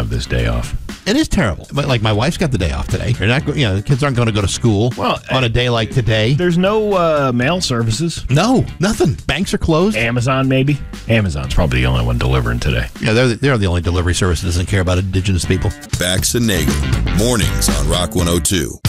have this day off. It is terrible. But like my wife's got the day off today. You're not, the kids aren't going to go to school on a day like today. There's no mail services. No, nothing. Banks are closed. Amazon, maybe. Amazon's probably the only one delivering today. Yeah, they're the only delivery service that doesn't care about indigenous people. Bax and Nagel, mornings on Rock 102.